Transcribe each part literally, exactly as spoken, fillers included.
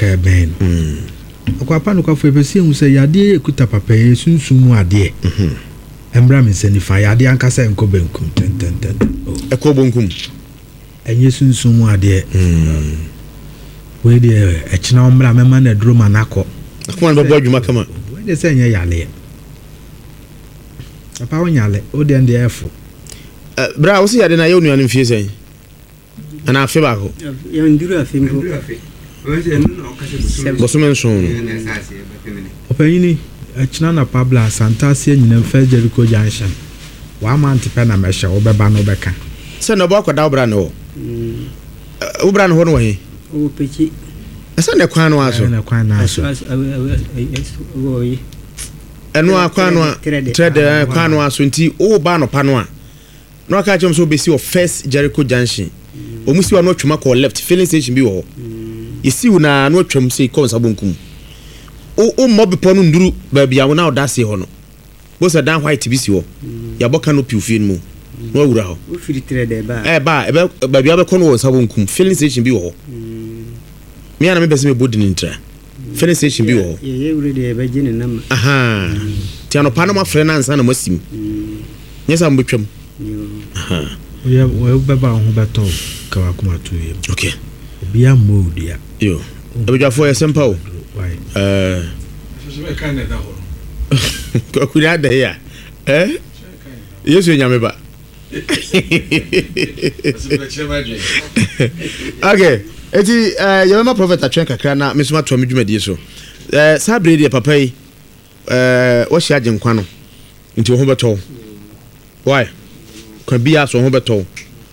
ka ben mm akwa pa no kwa fo ebesi hu se yade ekuta papa ye sunsun ade mhm embra me se ni fa yade ankasa enko benkum ten ten ten eko bonkum enye sunsun ade mm we de echina ombra mema na duro manako akwa no bo adwuma kama we de se enye yale apa wonyale o de ande efo bra wo se yade na ye onuanu mfie sen ana afi ba ko ya nduru afi mko bosumen son opanyini echina na pabla santa se nyina fa Jericho Junction wa manti pe na mesha wo beba no beka se no bo akoda obra no wo bra no ho no he o pechi esa ne kwan no aso na kwan na aso wo yi eno akwan no trade kwan no aso nti wo ba no pa no a no aka chem so besi o first Jericho Junction o musi wa no twema ko left filling station bi wo yesi una no twem sei ko nsabonkum o o mob po no nduru ba bia wo na odase ho no bo se dan white bi si ho ya boka no piufin mu no awura ho o firi trade ba eh ba ba bia be ko no nsabonkum filling station bi wo me ana me bese me body ni ntra filling station bi wo ye ye wure de ba jine nam aha ti ano pa no ma frɛ na ansa na masim nyesa mbotwam aha we we beba ho beto ka wa kuma to yem okay bia modia yo ebjafo yesempa o eh so be kan na ho ko kunya da ya eh yesu nyame ba okay eti eh yema prophet atwen kakra na mesoma to amedwumadi so eh sabre de papa yi eh wo hia genkwa no nti wo ho beto why kwa bia so ho beto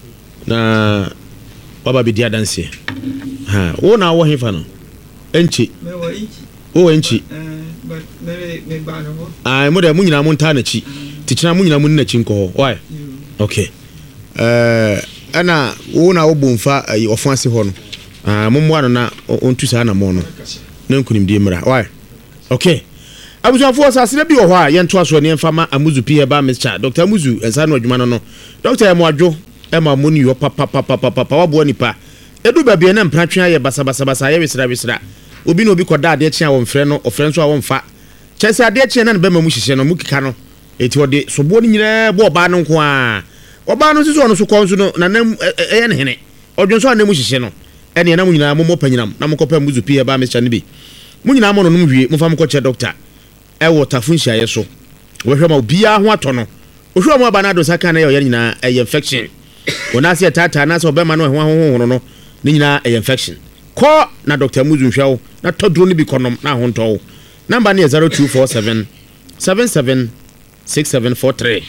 na baba bi dia danse ha wo na wo hefa no enchi me wo enchi wo enchi eh but me me ba no ai mo da munyina mo nta na chi tichina munyina mo na chi nko why okay eh ana wo na wo bomfa ofo ase ho no ah mommo ano na ontu sa na mo no na nkunim die mra why okay abusafo asasire bi wo ho a yento aso ne mfama amuzu pi heba mister Dr Amuzu ensa no adwuma no no Dr Emwadwo ema moni yo papa papa papa wabo nipa edu ba bia na mpratwe aye basa basa basa aye wisra wisra obi no obi koda ade chia wo mfre no ofre so a wo mfa chese ade chia na be ma mu hihye no mu kika no eti ode sobo ni nyina bo oba no nko a oba no siso no so kon so no na nam eye ne hene odwon so na mu hihye no ene na mu nyina mo mo panyinam na mo kopa Amuzu pi heba mister ne bi mu nyina mo no mu hwie mo fa mo ko che doctor e water funhia ye so wo hwe ma obi a ho ato no wo hwe mo aba na do saka na ye nyina e infection wona se tata na so be ma no ho ho ho no ni nyina e infection ko na Dr Amuzu hwawo na todro ni bi konom na ho nto number ne zero two four seven seven seven six seven four three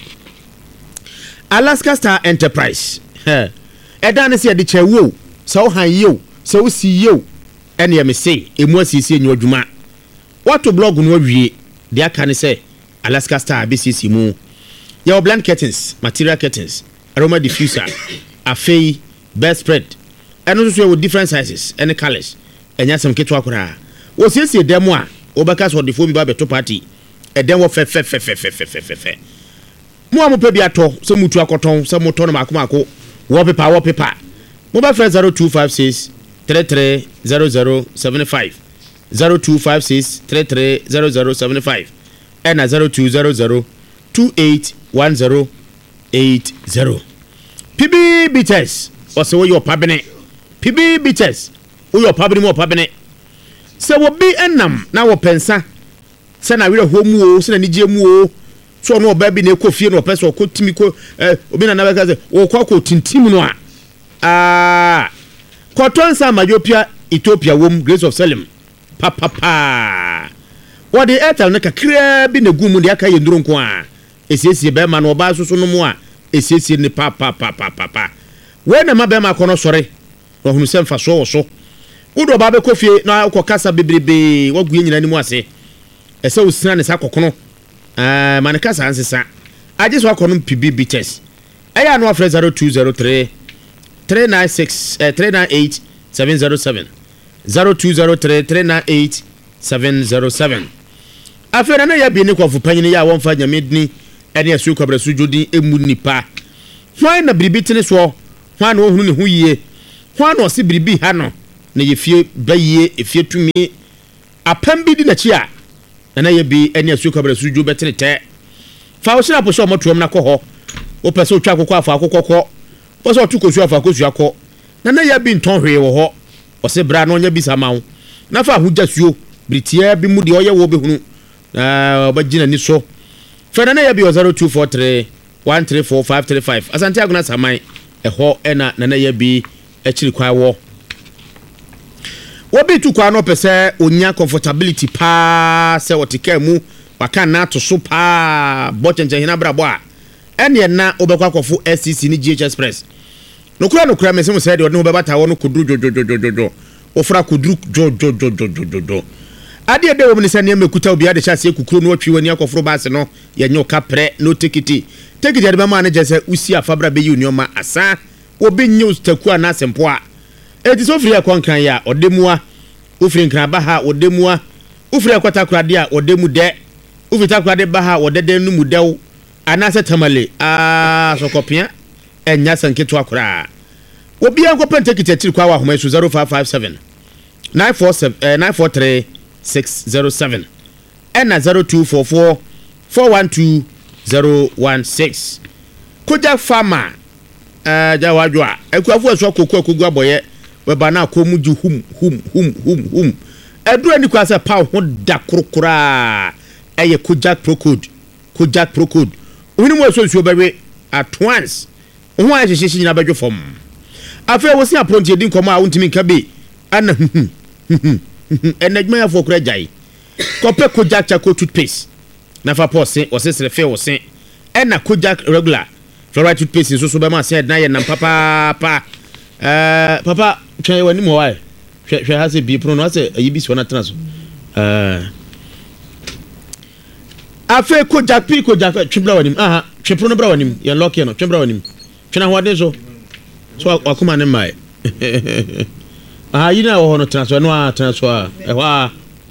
Alaska Star Enterprise eh eda ne se de chewo so han yo so si yo ene ye me say emu asisi enyu adwuma wato blog no awie de aka ne say Alaska Star B C C mu your blend curtains material curtains aroma diffuser afei bed spread and also with different sizes and colors enya some ketwa kura wo siesie demo a wo baka so de fo bi ba beto party e den wo fe fe fe fe fe fe fe fe mo amu pe bi ato so mutu akoton so moto no makoma ako wo pepa wo pepa mo ba fe zero two five six three three zero zero seven five zero two five six three three zero zero seven five and zero two zero zero two eight one zero eight zero P B Bitters or so your pabene P B Bitters o your pabene mo pabene se wo bi enam na wo pensa se na were homu o se na nije mu o so no ba bi na ekofie no pesa ko timi ko eh obi na na beka se wo kwa ko tintim no a ah kotonsa majopia Ethiopia wom Grace of Salem pa pa pa wo de etal na kakra bi na gumu de aka ye nduro nko a esiesie be ma no ba so so no mu a esiesie ni pa pa pa pa pa we na ma be ma kono sore wo hunu se mfa so wo so wo do ba be kofie na ko kasa bebrebe wo gu nyina ni mu ase ese wo sina ne sa kokono eh man kasa ansesa age so akono P B Bitters eya no afre zero two zero three three nine six three nine eight seven zero seven zero two zero three three nine eight seven zero seven afre na ya bi ni kofu panyini ya won fa nyamedni ene asu kwabra sujudi emu nipa hwan na bribi tene so hwan no hunu ne hu yie hwan no se bribi ha no na ye fie bayie efie tumi apam bi di na chi a na ye bi ene asu kwabra suju betenete fa wo sina posho motuom na kɔ hɔ wo pese otwa akokɔ afa akokɔ kɔ wo se otukosu afa akosu akɔ na na ye bi nton hwe wo hɔ wo se bra na onya bi sama wo na fa hoja suo britia bi mu de oye wo be hunu na obagina ni so fa na ye bi zero two four three one three four five three five asante aguna saman ɛhɔ ɛna na na ye bi akiri kwa wo obi tu kwa no pese onya comfortability pa se wotika mu waka na to so pa botchenche hina brabo a ene na obekwa kofo S C C ni G H Express no kura no kura mesem se de odno bebata wo no kodru jojojojojo ofra kodru jojojojojo ade ede wo ni se ne mekuta obi ade chase kukuro no atwi wani akofro baase no ye nyo kapre no tikiti tikiti ade bema na jese usi afabra be yi unioma asa obi news taku ana sempo a eti so free akwankan ya odemua ufiri nkran ba ha odemua ufiri akwata kurade a odemu de ufiri takurade ba ha odede nu mu dew anase tamale ah sokopia enya sanketo akura obi an kopen take it kwa wa homa su zero five five seven nine four seven nine four three six zero seven and zero two four four four one two zero one six koja farmer eh jawadwa ekuafu aso kokko akogua boye we ba na ko muju hum hum hum hum hum edura ni kwa se pa ho da krokora eye kojak procode kojak procode oni mo so so bewe at once ho a hyehyehye nyina badwo fom afa wo si apronti edi nkomo a wontimi nka be ana enadma ya fo kura jai kope kojak chako toothpaste na fa pose o se srefe wo se ena kojak regular fluoride toothpaste so so be ma se na ye nam papa pa eh papa twa wani mo wa hwe hwe ha se bi pro no se ayi bi so na tena so eh afa kojak pi kojak twibra wani aha twepro no bra wani ye lock ye no twibra wani twena ho ade so so akoma ne mai ah yina wo no tena so no a tena so a e wa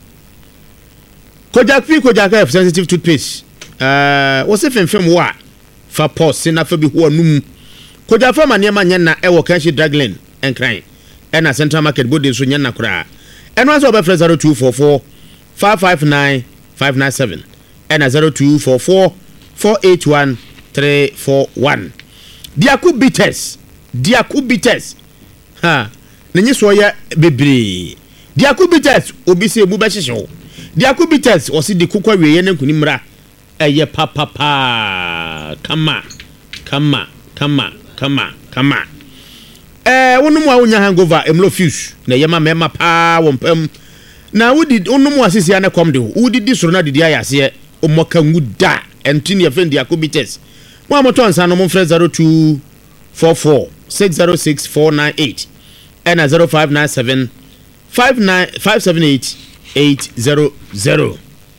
kojak pi kojak sensitive toothpaste eh wo se femfem wo a fa pause na fa bi ho anum kojak fa mane ma nyana e wo kanshi draglen enkran ena central market body so nyana kura eno aso be zero two four four five five nine five nine seven ena zero two four four four eight one three four one diaku bites diaku bites ha nenyi so ya bebre diaku bites obi se bu be hyehye diaku bites o si di kokwa wiye ne nkuni mra eye papa pa kama kama kama kama kama eh wonum a wonya hangover emlo fuse na yema mema pa wompam na wudi wonum asisi ane kom de wudi di soro na didi ayase omoka nguda entini afendi akobites mo amoto ansa no mo frɛ zero two four four six zero six four nine eight and zero five nine seven five nine five seven eight eight zero zero.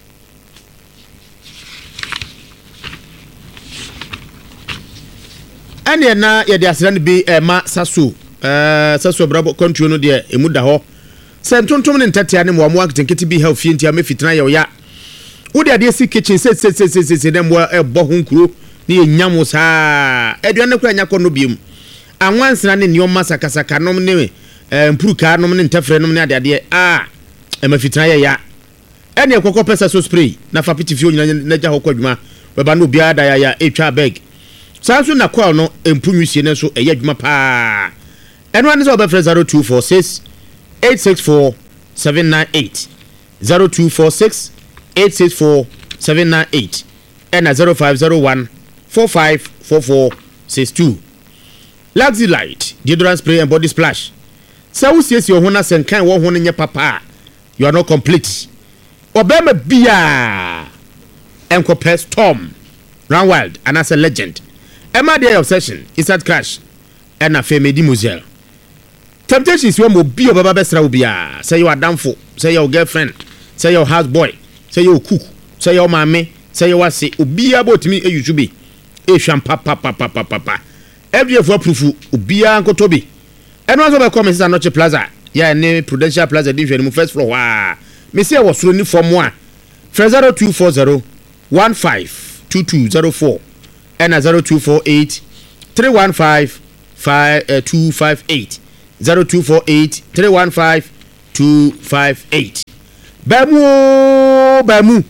Ane na ye de asran bi e ma saso eh saso brabo country no de emu da ho sentontom ne ntatia ne mo mo aketenkete bi health fie ntia me fitina ye ya wo de ade si kitchen se se se se se dem wo e bo ho nkuro ne ye nyamo saa eduane kura nya kono biem anwansena ne nioma sakasaka nom ne eh mpuruka nom ne ntafre nom ne ade ade ah e ma fitina ye ya ene kokko pesa so spray na fa piti fie onyina na ja ho kwadwuma we ba no bia da ya ya etwa bag sanso na call no empunwusie ne so eye adwuma pa eno ane so be zero two four six eight six four seven nine eight zero two four six eight six four seven nine eight and zero five zero one four five four four six two. Luxy Light deodorant spray and body splash. So we see your hona senkan wo hono nye papa. You are not complete. Obama bia enko pest storm. Run wild and as a legend. Emma day obsession inside crash and a femedi muzel. Temptation is one be your baba besra ubia. Say you are downful, say your girlfriend, say your houseboy, say your cook, say your mommy, say your wasi ubia about me you should be. E champa papa papa papa. Every of proof ubia anko tobi. And also by comments are not plaza. Ya ne Prudential Plaza division first floor. Wa. Me say was running for moi. zero two four zero one five two two zero four and zero two four eight three one five five two five eight zero two four eight three one five two five eight. Bamu bamu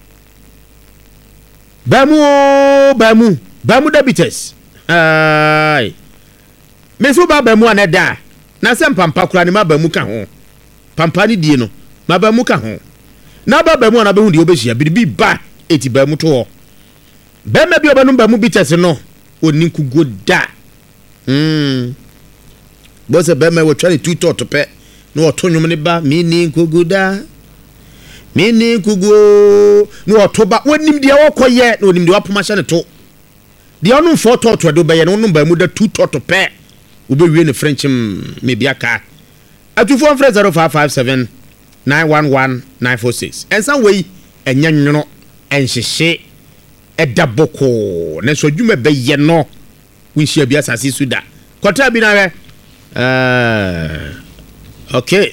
bamu bamu bamu debites. Ai mesu ba bamu aneda na se mpampa kura ni ma bamu ka ho pampa ni die no ma bamu ka ho na ba bamu na be hu de obehia bibi ba eti bamu to ho bema bi obanum bamu bites no oni kugo da mm bo se bema wo twale tu to pe no otonwom ne ba mi ni kugo da mi ni kugo no otoba wonim de wokoye no onim de wapoma hye ne to de onu fo to to de be ye no no bamu da tu to to pe ube wie ne french me biaka atufo mfre zero five five seven nine one one nine four six ensa wei enya nwono enhyehye edaboko ne so dwuma be ye no winhia bia sase suda kota bi na we eh okay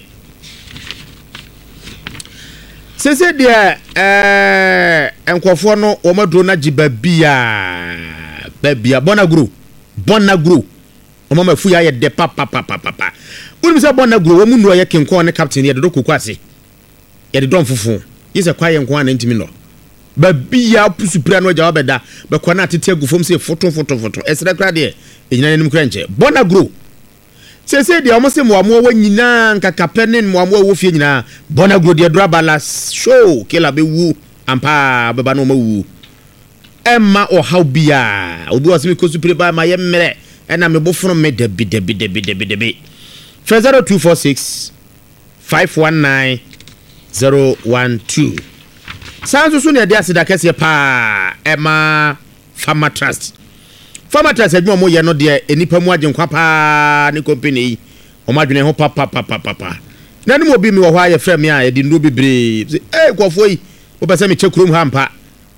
sese de eh enkofo no wo maduro na giba bia babia bonagro bonagro o mama fu ya ye de papa papa papa unu se bonagro wo mu no ye kenko ne captain ye de dokoko ase ye de don fufu yese kwa ye nko an ntimi no babia pusupira no jawa beda be kwa na tete agufom se foto foto foto esra kra de enyina nim kra nche bonagro sese de omo se mo amo wa nyina nkakapene mo amo wo fie nyina bonagro de drabala show kila be wu ampa beba no ma wu emma o how bia obi wasimi kosupire ba ma ye mmere ena me bofunu me debi debi debi debi debi zero two four six five one nine zero one two sanso so ne de asida kese pa emma Farmer Trust Farmer Trust adwuma mo ye no de enipa mu agenkwa pa ne company o madwene ho pa pa pa pa pa na ne obi mi wo hwa ye frem ya ye di ndo bebre eh kwofo yi wo pese me chekurum ha mpa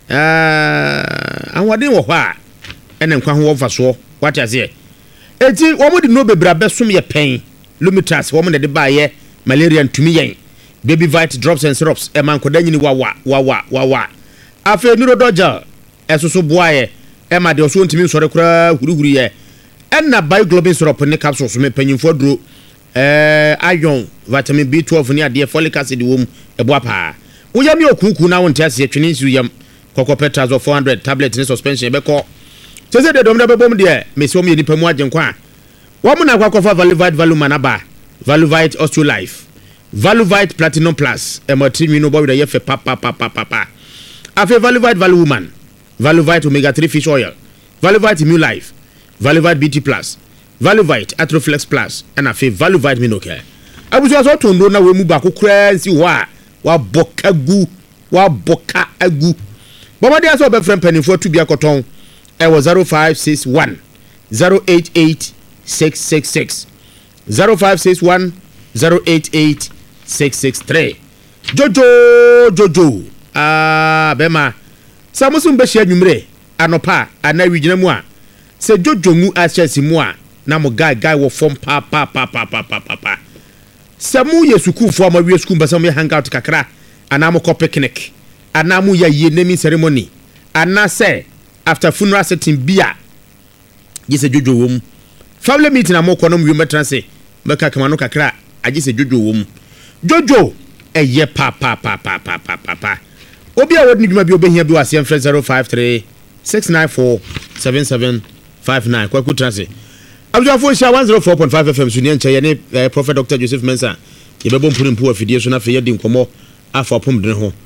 ah anwade wo hwa ene nkwa ho wo faso wata ze eti wo mo di no bebra besom ye pen lumitras wo mo de ba ye malaria ntumi yen baby vite drops and syrups e man koda nyini wawa wawa wawa afa nuro doja esoso boaye e ma de oso ntumi nsore kura hurihuru ye enna bioglobin syrup ne capsules me panyimfo duro eh iron vitamin B twelve ne ade folic acid wo mu e boa pa wo yami okuku na won tiase twene nsiru yam kokopetazole four hundred tablet ne suspension be ko sese de domda bebom de meso me nipa mu agenkwa wo mu na kwakofa valivite valuma na ba valivite osteolife valivite platinum plus e mo trimi no bo de ye fe papa papa papa afi valivite valuwoman valivite omega three fish oil valivite immune life valivite B T plus valivite atroflex plus and afi valivite minocare abuso so tondo na we mu ba kokura nsi ho a wa bokagu wa boka agu baba dia so be frem penifo tu bia koton e was zero five six one zero eight eight six six six zero five six one zero eight eight six six three jojo jojo ah bema samusun be hia nwumre anopa ana wigina mu a se jojo mu achesi mu a na mo guy guy wo form pa pa pa pa pa pa pa samu yesuku fo ma wi yesuku mbasa mo hang out kakra ana mo ko picnic ana mo ya ye naming ceremony ana say after funeral setting bia yese jojo wom family meeting na mo ko no mo metranse meka kama no kakra agise jojo wom jojo eye pa pa pa pa pa pa pa obi a wodi dwuma bi obehia bi wase mfre zero five three six nine four seven seven five nine kwa kutranse abjo fo sha one oh four point five F M suni enche ye ne Prophet Doctor Joseph Mensah ye bebo mpuru mpu afidie so na fe ye di nkomo afa pom de ho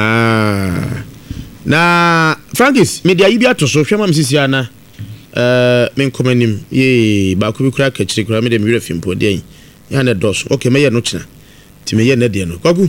ah na Frankis media yi bi atoso hwema msisi ana eh men komanim ye ba ko bi kura ka chiri kura me de mi refi mpo de ya na dos okay me ye no china ti me ye na de no kwaku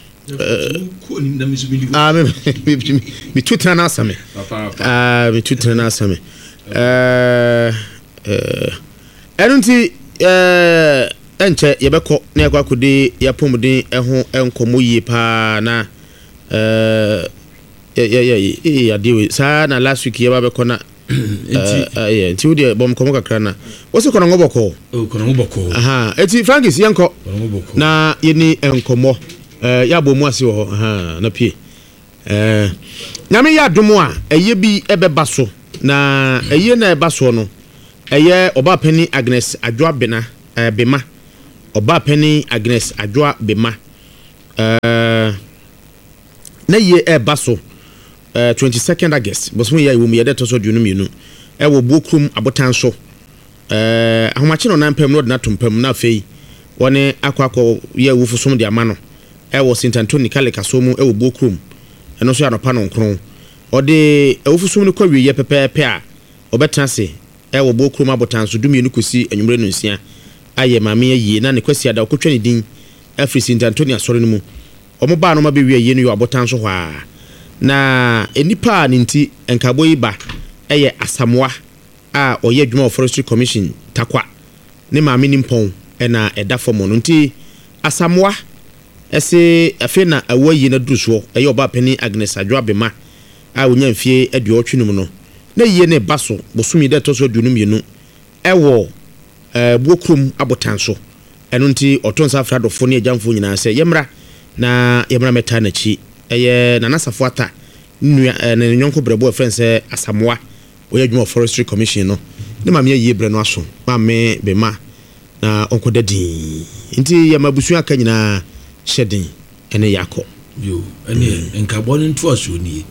ah me me tutra na asame ah me tutra na asame eh eh enunti eh enche ye beko na yakwa kudi ya pomuden eho enkomo yi pa na eh ya ya ya ya diwe sa na last week ye ba beko na eh eh ti udi bom komo kakra na wo se kono ngoboko o kono ngoboko aha eti Frankis yenko na ye ni enkomo eh ya bomu ase wo aha na pie eh nyame ya domo a eye bi ebeba so na eye na eba so no eye oba pani Agnes Adwoabena uh, Bema Oba Penny Agnes Adwa Bema uh, na ye e baso uh, twenty-second August boso ye wo me de to so dwunu mienu e wo Bokrum abotan so eh ahomache no nan pam no de na tompam na fei woni akwakọ ye wo fusom de ama no e wo Saint Anthony Kalika so mu e wo Bokrum eno so ya no pa no nkron ode e wo fusom no kwawie ye pepepe a obetena se e wo Bokrum abotan so dumienu kosi anwumre no nsia aye mame ye na ne kwasi ada okotwa ne din afri Saint Anthony asore no mu omo ba no ma be wie ye no yo abotan so hwa na enipa ne nti enkabo yi ba eye Asamoah a oye adwuma of Forestry Commission takwa ne maame nimpon ena eda fomo no nti Asamoah ese afi na awayi na duruso eye Oba Penny Agnes Adwa Bema a wonya mfie aduotwe no no na yiye ne baso bosumi de to so dunum yenu ewo eh Bokrum abotanso eno nti otonsa afradofo ne agyanfo nyina se yemra na yemra meta na chi eye nanasafo ata nua ne nyonko brebo friends Asamoah oye adwuma Forestry Commission no ne maame ye bre no aso maame Bema na onko dadi nti ya mabusu aka nyina shedin ene yakọ yo ene enkabo ne nto aso ni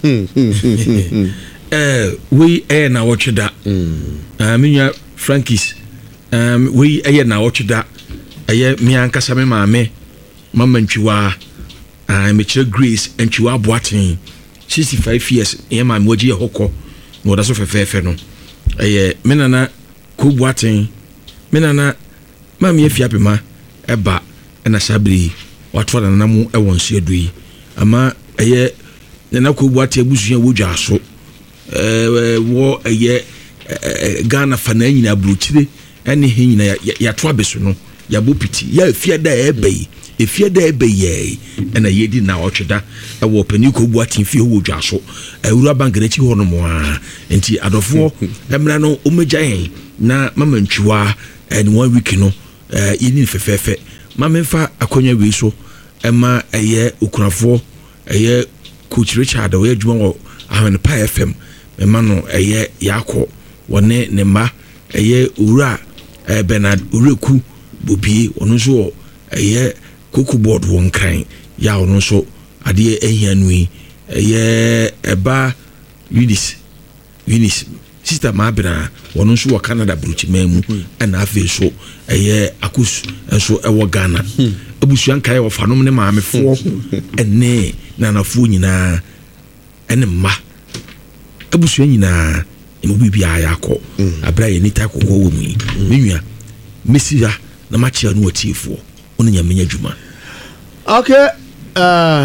eh we eh na wocheda ah minya Frankis um we eh na wocheda eh mi ankasa me maame mama ntwiwa ah me kire Grace ntwiwa Boaten sixty-five years eh maame woji ye hokọ no da so fefefe no eh menana ko Boaten menana maame afia pema eba na sabri watwa na namu e won se adu yi ama eye na ko Boaten abusu ya wodwa so eh wo eye Ghana fana nyina bruchire ene he nyina ya to abeso no ya bopiti ya afia da ebe efia da ebe ye ena yedi na otweda e wo pani ko Boaten fie wodwa so awura bankere chi ho no mo a enti adofo emra no omegyan na mama ntwiwa en one week no eh yini fefefe mama mfa akonya wi so ema eye okunafo eye Coach Richard we adwuma wo Ahwenpa F M ema no eye yakọ wone ne ma eye owura eh Bernard Oreku Bobie ono so eye Coco board won kran ya ono so ade ehia nui eye eba Eunice Eunice sister Mabina ono so Canada bruchi mamu na afi so eye Akus enso ewo Ghana abusuan kai wo fanom ne maamefo ene nanafo nyina ene ma abusuan nyina emu bibia yakọ abra ye nita kokọ wo mu menua mesiya na machia no atifo ono nya menya dwuma okay uh